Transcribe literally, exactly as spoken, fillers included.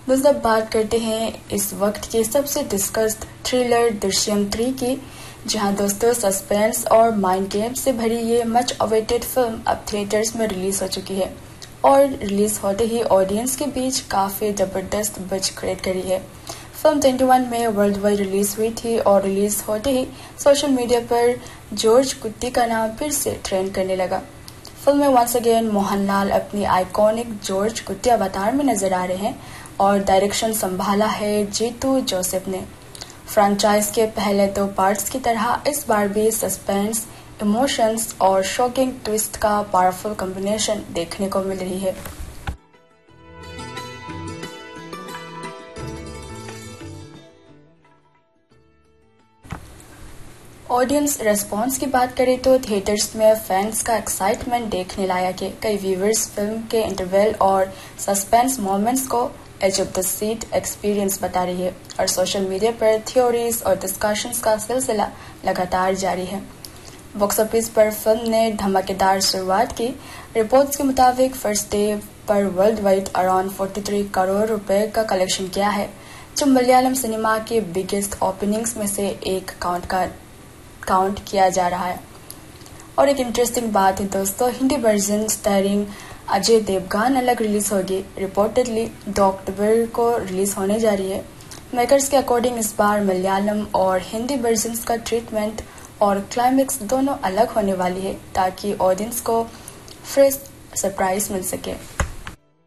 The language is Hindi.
दोस्तों अब बात करते हैं इस वक्त के सबसे डिस्कस्ड थ्रिलर दृश्यम थ्री की, जहां दोस्तों सस्पेंस और माइंड गेम से भरी ये मच अवेटेड फिल्म अब थिएटर्स में रिलीज हो चुकी है और रिलीज होते ही ऑडियंस के बीच काफी जबरदस्त बज क्रिएट करी है। फिल्म इक्कीस में वर्ल्ड वाइड रिलीज हुई थी और रिलीज होते ही सोशल मीडिया पर जॉर्ज कुत्ती का नाम फिर से ट्रेंड करने लगा। फिल्म में वंस अगेन मोहनलाल अपनी आइकॉनिक जॉर्ज कुत्ती अवतार में नजर आ रहे हैं और डायरेक्शन संभाला है जीतू जोसेफ ने। फ्रेंचाइज के पहले दो पार्ट्स की तरह इस बार भी सस्पेंस, इमोशंस और शॉकिंग ट्विस्ट का पावरफुल कॉम्बिनेशन देखने को मिल रही है। ऑडियंस रेस्पॉन्स की बात करें तो थिएटर्स में फैंस का एक्साइटमेंट देखने लायक है। कई व्यूवर्स फिल्म के इंटरवल और सस्पेंस मोमेंट्स को as of the seat experience बता रही है और सोशल मीडिया पर थ्योरीज और डिस्कशंस का सिलसिला लगातार जारी है। बॉक्स ऑफिस पर फिल्म ने धमाकेदार शुरुआत की। रिपोर्ट्स के मुताबिक फर्स्ट डे पर वर्ल्ड वाइड अराउंड तैंतालीस करोड़ रुपए का कलेक्शन किया है, जो मलयालम सिनेमा के बिगेस्ट ओपनिंग्स में से एक काउंट का काउंट किया जा रहा है। और एक इंटरेस्टिंग बात है दोस्तों, हिंदी वर्जन स्टारिंग अजय देवगन अलग रिलीज होगी। रिपोर्टेडली दो अक्टूबर को रिलीज होने जा रही है। मेकर्स के अकॉर्डिंग इस बार मलयालम और हिंदी वर्जन्स का ट्रीटमेंट और क्लाइमेक्स दोनों अलग होने वाली है ताकि ऑडियंस को फ्रेश सरप्राइज मिल सके।